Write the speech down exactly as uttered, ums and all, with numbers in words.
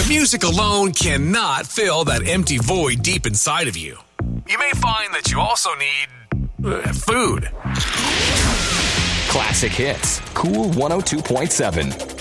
But music alone cannot fill that empty void deep inside of you. You may find that you also need uh, food. Classic Hits. Cool one oh two point seven.